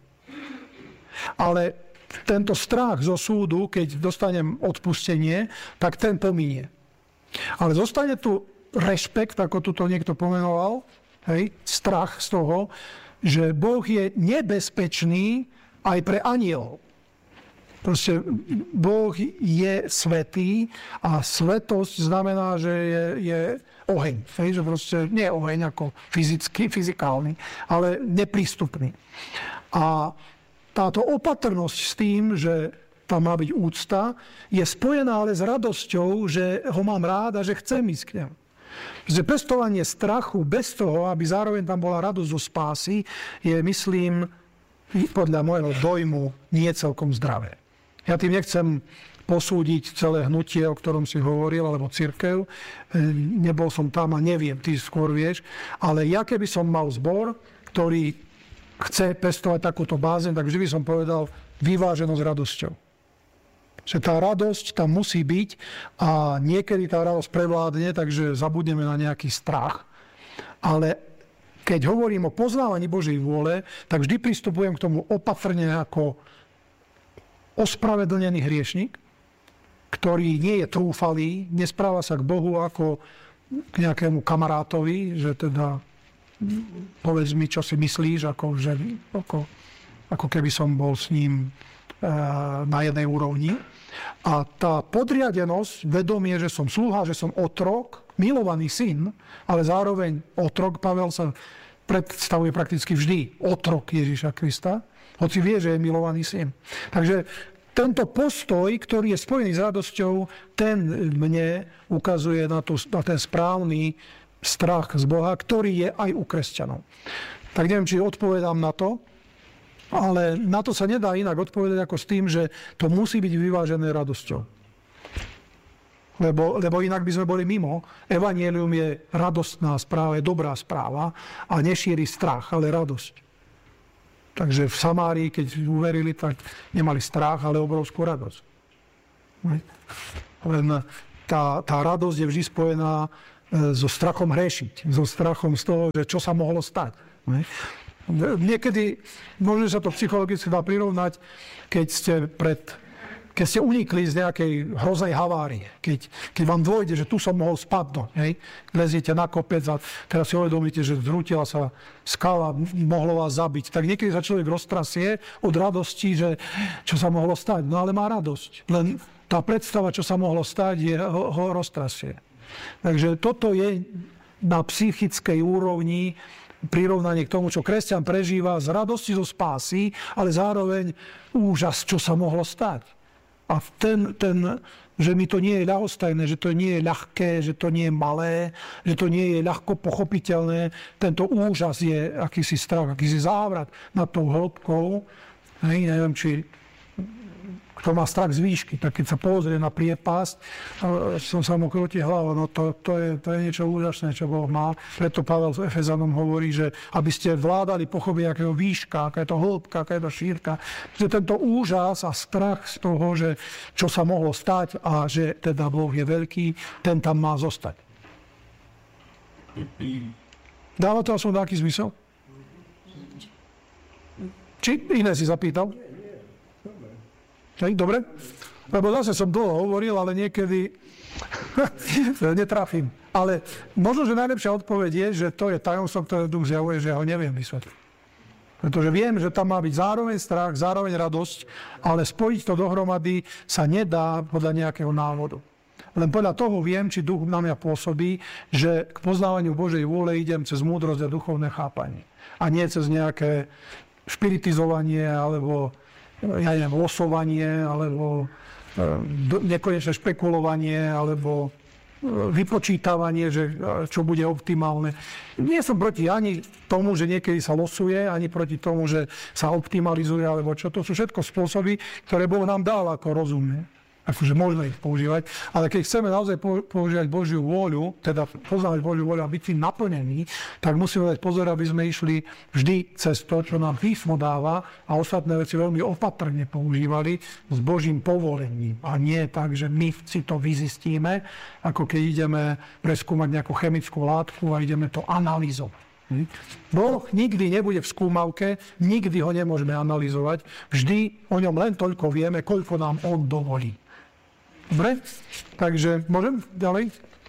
Ale tento strach zo súdu, keď dostanem odpustenie, tak ten pominie. Ale zostane tu rešpekt, ako tu to niekto pomenoval, strach z toho, že Boh je nebezpečný aj pre anielov. Proste Boh je svätý a svätosť znamená, že je oheň. Že proste nie je oheň ako fyzikálny, ale neprístupný. A táto opatrnosť s tým, že tam má byť úcta, je spojená ale s radosťou, že ho mám rád a že chcem ísť k nemu. Že pestovanie strachu bez toho, aby zároveň tam bola radosť zo spásy, je, myslím, podľa môjho dojmu nie celkom zdravé. Ja tým nechcem posúdiť celé hnutie, o ktorom si hovoril, alebo cirkev. Nebol som tam a neviem, ty skôr vieš. Ale ja keby som mal zbor, ktorý chce pestovať takúto bázeň, tak vždy by som povedal vyváženosť radosťou. Že tá radosť tam musí byť a niekedy tá radosť prevládne, takže zabudneme na nejaký strach. Ale keď hovorím o poznávaní Božej vôle, tak vždy pristupujem k tomu opatrne ako ospravedlnený hriešnik, ktorý nie je trúfalý, nespráva sa k Bohu ako k nejakému kamarátovi, že teda povedz mi, čo si myslíš, ako keby som bol s ním na jednej úrovni. A tá podriadenosť, vedomie, že som sluha, že som otrok, milovaný syn, ale zároveň otrok, Pavel sa predstavuje prakticky vždy otrok Ježiša Krista, hoci vie, že je milovaný syn. Takže tento postoj, ktorý je spojený s radosťou, ten mne ukazuje na ten správny strach z Boha, ktorý je aj u kresťanov. Tak neviem, či odpovedám na to, ale na to sa nedá inak odpovedať ako s tým, že to musí byť vyvážené radosťou. Lebo inak by sme boli mimo. Evanjelium je radostná správa, je dobrá správa a nešíri strach, ale radosť. Takže v Samárii, keď uverili, tak nemali strach, ale obrovskú radosť. Len tá radosť je vždy spojená so strachom hrešiť, so strachom z toho, že čo sa mohlo stať. Niekedy, možno sa to psychologicky dá prirovnať, keď ste unikli z nejakej hroznej havárie, keď vám dôjde, že tu som mohol spadnúť, leziete na kopec a teraz si uvedomíte, že zrútila sa skala, mohlo vás zabiť, tak niekedy sa človek roztrasie od radosti, že čo sa mohlo stať. No ale má radosť. Len tá predstava, čo sa mohlo stať, ho roztrasie. Takže toto je na psychickej úrovni prirovnanie k tomu, čo kresťan prežíva z radosti zo spásy, ale zároveň úžas, čo sa mohlo stať. A že mi to nie je ľahostajné, že to nie je ľahké, že to nie je malé, že to nie je ľahko pochopiteľné, tento úžas je akýsi strach, akýsi závrat nad tou hĺbkou. Neviem, či kto má strach z výšky, tak keď sa pozrie na priepasť, som sa mu krúti hlava, no to je niečo úžasné, čo Boh má. Preto Pavel s Efezanom hovorí, že aby ste vládali pochopiť, aká je výška, aká je to hĺbka, aká je to šírka. Že tento úžas a strach z toho, že čo sa mohlo stať a že teda Boh je veľký, ten tam má zostať. Dáva to aspoň taký zmysel? Či iné si zapýtal? Dobre? Lebo zase som dlho hovoril, ale niekedy netrafím. Ale možno, že najlepšia odpoveď je, že to je tajomstvo, ktoré Duch zjavuje, že ja ho neviem vysvetliť. Pretože viem, že tam má byť zároveň strach, zároveň radosť, ale spojiť to dohromady sa nedá podľa nejakého návodu. Len podľa toho viem, či Duch na mňa pôsobí, že k poznávaniu Božej vôle idem cez múdrosť a duchovné chápanie. A nie cez nejaké špiritizovanie alebo losovanie, alebo nekonečné špekulovanie, alebo vypočítavanie, že čo bude optimálne. Nie som proti ani tomu, že niekedy sa losuje, ani proti tomu, že sa optimalizuje, alebo čo. To sú všetko spôsoby, ktoré Boh nám dal ako rozumné. Akože možno ich používať, ale keď chceme naozaj používať Božiu vôľu, teda poznávať Božiu vôľu a byť tým naplnení, tak musíme dať pozor, aby sme išli vždy cez to, čo nám písmo dáva a ostatné veci veľmi opatrne používali s Božím povolením. A nie tak, že my si to vyzistíme, ako keď ideme preskúmať nejakú chemickú látku a ideme to analyzovať. Boh nikdy nebude v skúmavke, nikdy ho nemôžeme analyzovať, vždy o ňom len toľko vieme, koľko nám on dovolí. Dobre? Takže môžem ďalej?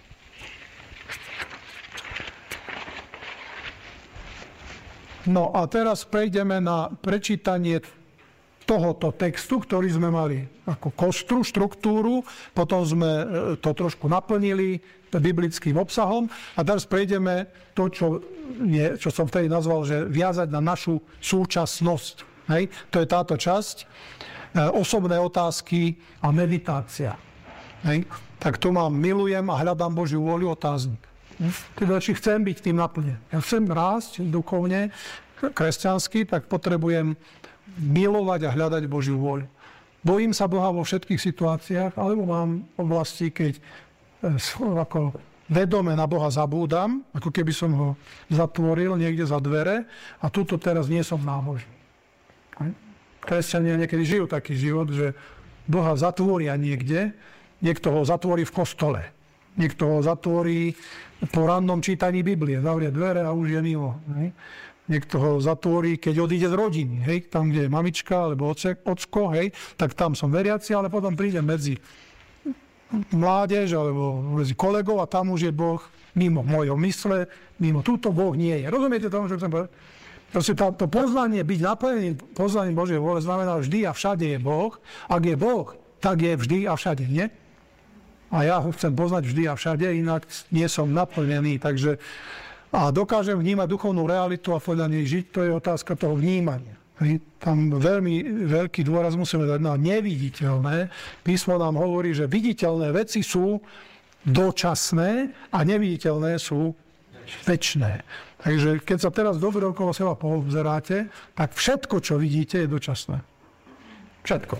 No a teraz prejdeme na prečítanie tohoto textu, ktorý sme mali ako kostru, štruktúru, potom sme to trošku naplnili biblickým obsahom a teraz prejdeme to, čo som vtedy nazval, že viazať na našu súčasnosť. Hej? To je táto časť. Osobné otázky a meditácia. Hej? Tak tu mám milujem a hľadám Božiu vôľu otáznik. Teda, či chcem byť tým naplnený. Ja chcem rásť duchovne, kresťansky, tak potrebujem milovať a hľadať Božiu vôľu. Bojím sa Boha vo všetkých situáciách, alebo mám oblasti, keď ako vedome na Boha zabúdam, ako keby som ho zatvoril niekde za dvere a tuto teraz nie som nábožný. Kresťania niekedy žijú taký život, že Boha zatvoria niekde, niekto ho zatvorí v kostole, niekto ho zatvorí po rannom čítaní Biblie, zavrie dvere a už je mimo. Niekto ho zatvorí, keď odíde z rodiny, hej, tam, kde je mamička alebo ocko, hej, tak tam som veriaci, ale potom príde medzi mládež alebo medzi kolegov a tam už je Boh mimo mojho mysle, mimo túto Boh nie je. Rozumiete tomu, čo chcem povedať? Proste to poznanie, byť naplnený poznaním Božej vôle znamená vždy a všade je Boh. Ak je Boh, tak je vždy a všade, nie? A ja ho chcem poznať vždy a všade, inak nie som naplnený, takže a dokážem vnímať duchovnú realitu a podľa nej žiť, to je otázka toho vnímania. Tam veľmi veľký dôraz musíme dať na neviditeľné. Písmo nám hovorí, že viditeľné veci sú dočasné a neviditeľné sú večné. Takže keď sa teraz dobre okolo seba pozeráte, tak všetko, čo vidíte, je dočasné. Všetko.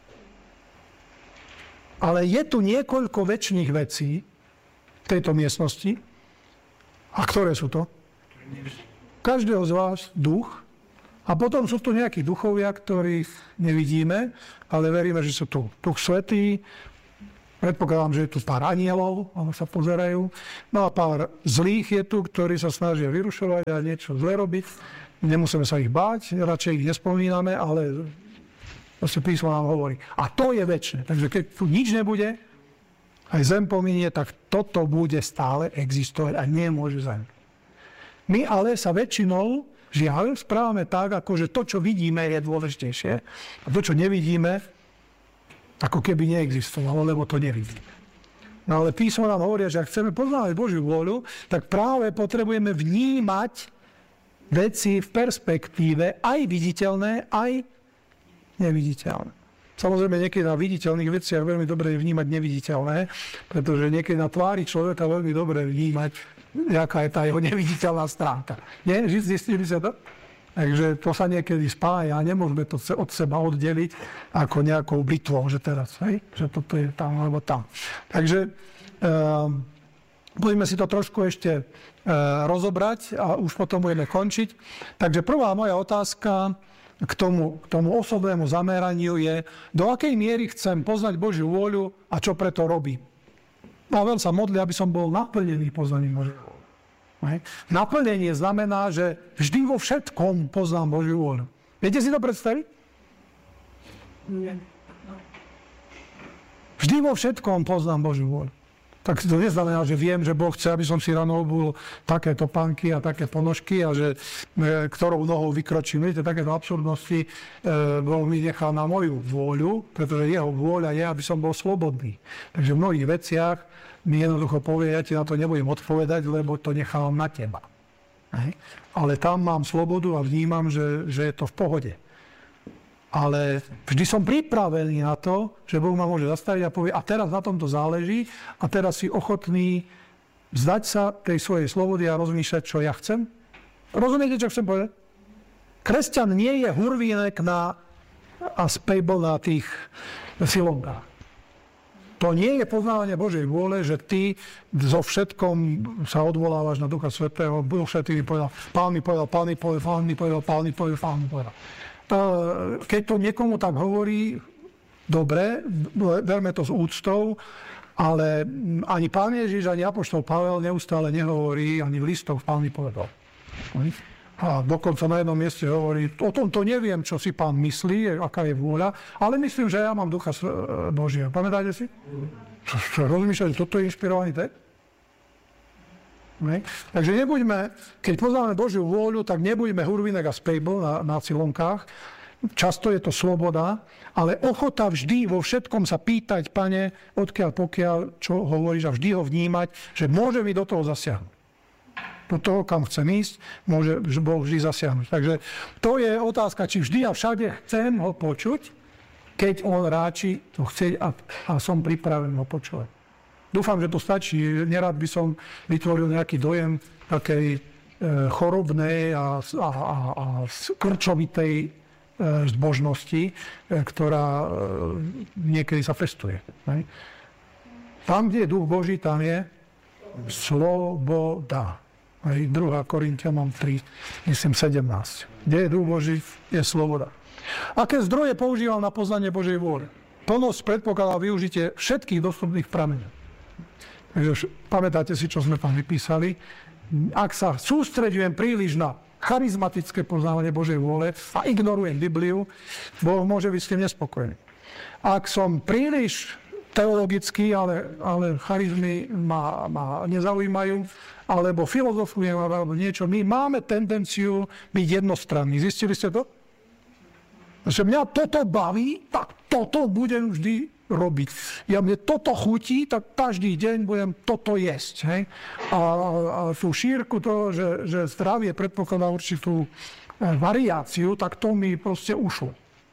Ale je tu niekoľko večných vecí v tejto miestnosti. A ktoré sú to? Každého z vás duch A potom sú tu nejakí duchovia, ktorých nevidíme, ale veríme, že sú tu Duch Svätý. Predpokladám, že je tu pár anielov, ale sa pozerajú. No a pár zlých je tu, ktorí sa snažia vyrušovať a niečo zle robiť. Nemusíme sa ich báť, radšej ich nespomíname, ale proste písmo nám hovorí. A to je večné. Takže keď tu nič nebude, aj zem pominie, tak toto bude stále existovať a nemôže zem. My ale sa väčšinou, žiaľ, správame tak, ako že to, čo vidíme, je dôležitejšie. A to, čo nevidíme, ako keby neexistovalo, lebo to nevidíme. No ale písmo nám hovoria, že ak chceme poznávať Božiu vôľu, tak práve potrebujeme vnímať veci v perspektíve aj viditeľné, aj neviditeľné. Samozrejme, niekedy na viditeľných veciach veľmi dobre je vnímať neviditeľné, pretože niekedy na tvári človeka veľmi dobre vnímať, aká je tá jeho neviditeľná stránka. Nie? Zistili ste to? Takže to sa niekedy spája a nemôžeme to od seba oddeliť ako nejakou bitvou, že teraz, hej, že toto je tam alebo tam. Takže budeme si to trošku ešte rozobrať a už potom budeme končiť. Takže prvá moja otázka k tomu osobnému zameraniu je, do akej miery chcem poznať Božiu vôľu a čo preto robím. Pavel sa modlí, aby som bol naplnený poznaním Božiu vôľu. Naplnenie znamená, že vždy vo všetkom poznám Božiu vôľu. Viete si to predstaviť? Nie. Vždy vo všetkom poznám Božiu vôľu. Tak to neznamená, že viem, že Boh chce, aby som si ráno obul takéto panky a také ponožky a že ktorou nohou vykročím. Viete, takéto absurdnosti Boh mi nechal na moju vôľu, pretože jeho vôľa je, aby som bol slobodný. Takže v mnohých veciach mi jednoducho povie, ja ti na to nebudem odpovedať, lebo to nechávam na teba. Ale tam mám slobodu a vnímam, že je to v pohode. Ale vždy som pripravený na to, že Boh ma môže zastaviť a povie, a teraz na tomto záleží a teraz si ochotný vzdať sa tej svojej slobody a rozmýšľať, čo ja chcem. Rozumiete, čo chcem povedať? Kresťan nie je hurvínek a spejbol na tých silonkách. To nie je poznávanie Božej vôle, že ty so všetkom sa odvolávaš na Ducha Svätého. Duch Svätý mi povedal, Pán mi povedal, Pán mi povedal, Pán mi povedal, Pán mi povedal, Pán mi povedal. Keď to niekomu tak hovorí, dobre, verme to s úctou, ale ani Pán Ježiš, ani apoštol Pavel neustále nehovorí, ani v listoch Pán mi povedal. A dokonca na jednom mieste hovorí, o tomto neviem, čo si Pán myslí, aká je vôľa, ale myslím, že ja mám Ducha Božieho. Pamätáte si? Rozmýšľať, že toto je inšpirovaný text? Takže nebuďme, keď poznáme Božiu vôľu, tak nebuďme hurvinek a spejbl na cilonkách. Často je to sloboda, ale ochota vždy vo všetkom sa pýtať, Pane, odkiaľ pokiaľ, čo hovoríš, a vždy ho vnímať, že môže mi do toho zasiahnuť. Do toho, kam chcem ísť, môže Boh vždy zasiahnuť. Takže to je otázka, či vždy a všade chcem ho počuť, keď on ráči to chceť a som pripravený ho počúvať. Dúfam, že to stačí. Nerad by som vytvoril nejaký dojem takej chorobnej a krčovitej zbožnosti, ktorá niekedy sa pestuje. Tam, kde je Duch Boží, tam je sloboda. 2. Korinťanom 3, myslím 17. Kde je Duch Boží, je sloboda. Aké zdroje používal na poznanie Božej vôle? Plnosť predpokladá využitie všetkých dostupných prameňov. Takže pamätáte si, čo sme tam vypísali. Ak sa sústreďujem príliš na charizmatické poznávanie Božej vôle a ignorujem Bibliu, Boh môže byť s tým nespokojný. Ak som príliš teologický, ale charizmy ma nezaujímajú, alebo filozofujem, alebo niečo, my máme tendenciu byť jednostranní. Zistili ste to? Že mňa toto baví, tak toto budem vždy robiť. Ja mne toto chutí, tak každý deň budem toto jesť. Hej? A tú šírku toho, že zdravie predpokladá určitú variáciu, tak to mi proste ušlo.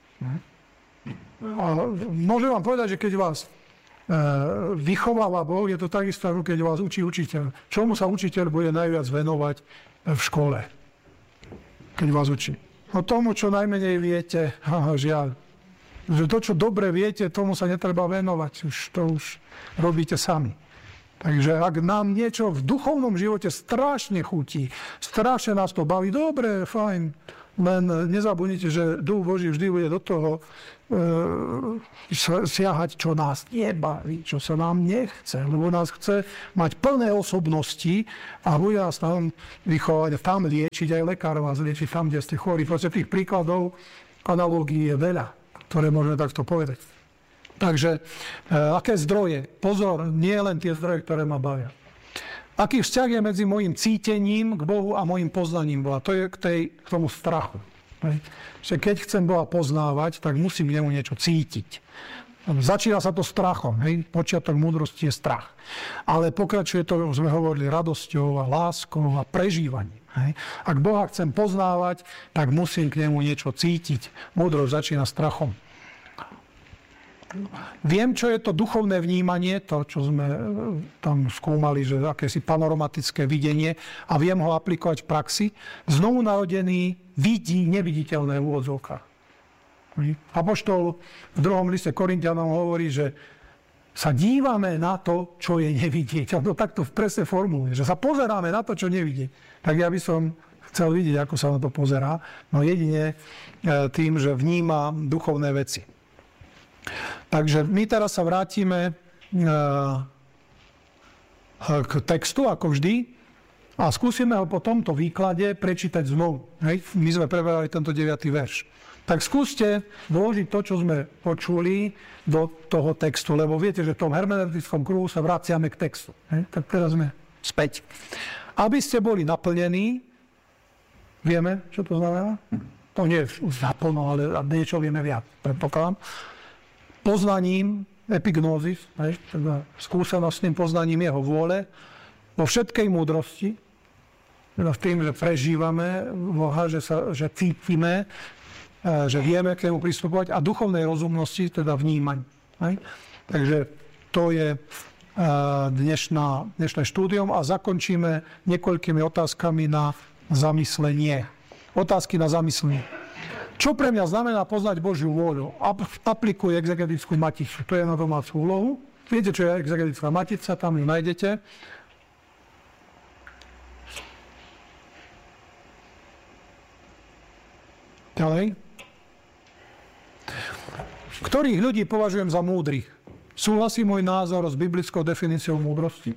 A môžem vám povedať, že keď vás vychováva Boh, je to takisto, ako keď vás učí učiteľ. Čomu sa učiteľ bude najviac venovať v škole? Keď vás učí. No tomu, čo najmenej viete, žiaľ. Že to, čo dobre viete, tomu sa netreba venovať. To už robíte sami. Takže ak nám niečo v duchovnom živote strašne chutí, strašne nás to baví, dobre, fajn, len nezabudnite, že Duch Boží vždy bude do toho siahať, čo nás nebaví, čo sa nám nechce, lebo nás chce mať plné osobnosti a bude nás tam vychovať, tam liečiť, aj lekár vás liečiť tam, kde ste chorí. Proste tých príkladov, analógií je veľa, ktoré môžeme takto povedať. Takže, aké zdroje? Pozor, nie len tie zdroje, ktoré ma bavia. Aký vzťah je medzi môjim cítením k Bohu a môjim poznaním Boha? To je k tomu strachu. Že keď chcem Boha poznávať, tak musím k nemu niečo cítiť. Začína sa to strachom. Počiatok múdrosti je strach. Ale pokračuje to, sme hovorili, radosťou a láskou a prežívaním. Ak Boha chcem poznávať, tak musím k nemu niečo cítiť. Múdrosť začína strachom. Viem, čo je to duchovné vnímanie, to, čo sme tam skúmali, že akési panoromatické videnie, a viem ho aplikovať v praxi. Znovu narodený vidí neviditeľné v úvodzovkách. Apoštol v 2. liste Korinťanom hovorí, že sa dívame na to, čo je nevidieť. A to takto presne formuluje, že sa pozeráme na to, čo nevidieť. Tak ja by som chcel vidieť, ako sa na to pozerá, no jedine tým, že vníma duchovné veci. Takže my teraz sa vrátime k textu, ako vždy, a skúsime ho po tomto výklade prečítať znovu. My sme preberali tento 9. verš. Tak skúste vložiť to, čo sme počuli, do toho textu, lebo viete, že v tom hermeneutickom kruhu sa vraciame k textu. Tak teraz sme späť. Aby ste boli naplnení, vieme, čo to znamená? To nie je už naplno, ale niečo vieme viac, predpokladám. Poznaním, epignózis, teda skúsenostným poznaním jeho vôle, vo všetkej múdrosti, teda v tým, že prežívame Boha, že cítime, že vieme k nemu pristupovať, a duchovnej rozumnosti, teda vnímaň. Takže to je dnešné štúdium a zakončíme niekoľkými otázkami na zamyslenie. Otázky na zamyslenie. Čo pre mňa znamená poznať Božiu vôľu? Aplikuj exegetickú maticu. To je na domácu úlohu. Viete, čo je exegetická matica? Tam ju nájdete. Ďalej. Ktorých ľudí považujem za múdrych? Súhlasí môj názor s biblickou definíciou múdrosti?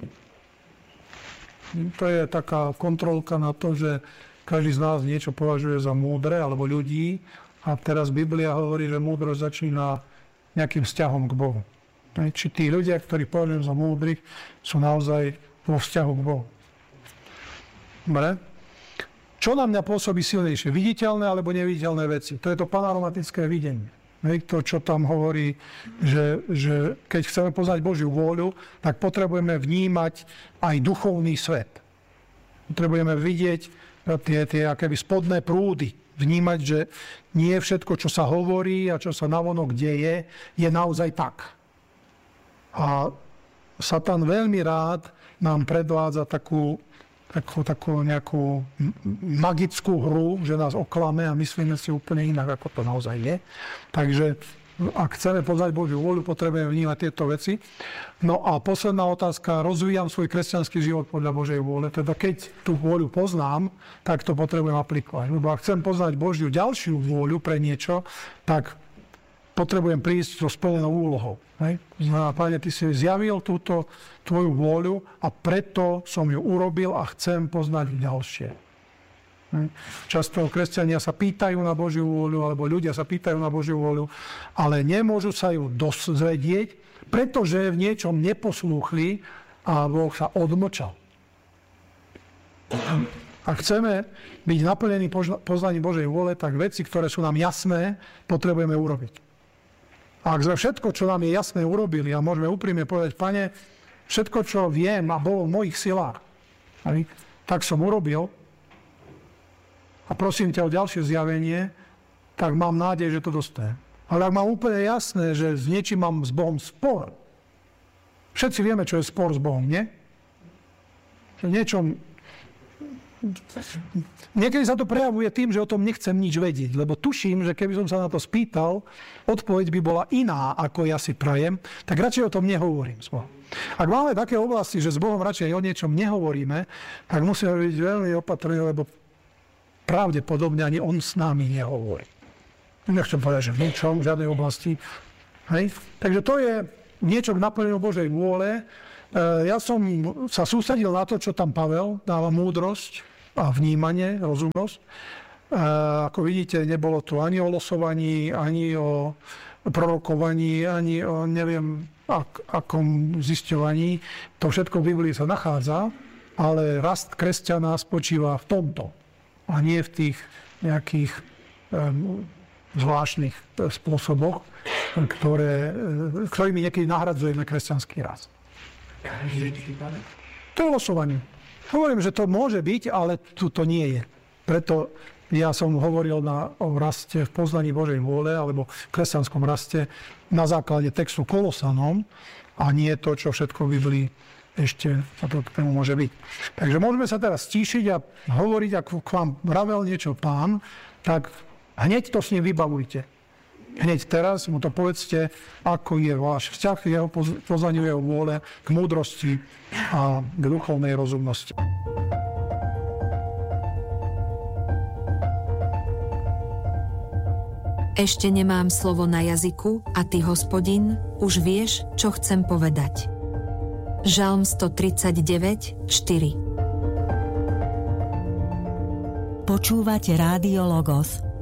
To je taká kontrolka na to, že každý z nás niečo považuje za múdre, alebo ľudí. A teraz Biblia hovorí, že múdrosť začína nejakým vzťahom k Bohu. Či tí ľudia, ktorí považujem za múdrych, sú naozaj vo vzťahu k Bohu. Dobre? Čo na mňa pôsobí silnejšie? Viditeľné alebo neviditeľné veci? To je to panoromatické videnie. To, čo tam hovorí, že keď chceme poznať Božiu vôľu, tak potrebujeme vnímať aj duchovný svet. Potrebujeme vidieť tie akéby spodné prúdy. Vnímať, že nie všetko, čo sa hovorí a čo sa navonok deje, je naozaj tak. A Satan veľmi rád nám predvádza takú nejakú magickú hru, že nás oklame a myslíme si úplne inak, ako to naozaj je. Takže ak chceme poznať Božiu vôľu, potrebujeme vnímať tieto veci. No a posledná otázka, rozvíjam svoj kresťanský život podľa Božej vôle. Teda keď tú vôľu poznám, tak to potrebujem aplikovať. Lebo ak chcem poznať Božiu ďalšiu vôľu pre niečo, tak potrebujem prísť so splnenou úlohou. Pane, ty si zjavil túto tvoju vôľu a preto som ju urobil a chcem poznať ďalšie. Často kresťania sa pýtajú na Božiu vôľu, alebo ľudia sa pýtajú na Božiu vôľu, ale nemôžu sa ju dozvedieť, pretože v niečom neposlúchli a Boh sa odmlčal. Ak chceme byť naplnení poznaním Božej vôle, tak veci, ktoré sú nám jasné, potrebujeme urobiť. A ak sme všetko, čo nám je jasné, urobili a môžeme úprimne povedať, Pane, všetko, čo viem a bolo v mojich silách, tak som urobil, a prosím ťa o ďalšie zjavenie, tak mám nádej, že to dostanem. Ale ak mám úplne jasné, že s niečím mám s Bohom spor, všetci vieme, čo je spor s Bohom, nie? Niekedy sa to prejavuje tým, že o tom nechcem nič vedieť, lebo tuším, že keby som sa na to spýtal, odpoveď by bola iná, ako ja si prajem, tak radšej o tom nehovorím s Bohom. Ak máme také oblasti, že s Bohom radšej o niečom nehovoríme, tak musíme byť veľmi opatrní, lebo pravdepodobne ani on s nami nehovorí. Nechcem povedať, že v ničom, v žiadnej oblasti. Hej? Takže to je niečo k naplneniu Božej vôle. Ja som sa sústredil na to, čo tam Pavel dáva múdrosť a vnímanie, rozumnosť. Ako vidíte, nebolo tu ani o losovaní, ani o prorokovaní, ani o neviem akom zisťovaní. To všetko v Biblii sa nachádza, ale rast kresťana spočíva v tomto. A nie v tých nejakých zvláštnych spôsoboch, ktorými niekedy nahradzujeme kresťanský rast. To je losovanie. Hovorím, že to môže byť, ale tu to nie je. Preto ja som hovoril o raste v poznaní Božej vôle alebo v kresťanskom raste na základe textu Kolosanom a nie to, čo všetko v Biblii ešte sa to k tomu môže byť. Takže môžeme sa teraz stíšiť a hovoriť, ako k vám vravel niečo Pán, tak hneď to s ním vybavujte. Hneď teraz mu to povedzte, ako je váš vzťah k jeho poznaniu jeho vôle, k múdrosti a k duchovnej rozumnosti. Ešte nemám slovo na jazyku a ty, Hospodin, už vieš, čo chcem povedať. Žalm 139, 4. Počúvate Rádio Logos.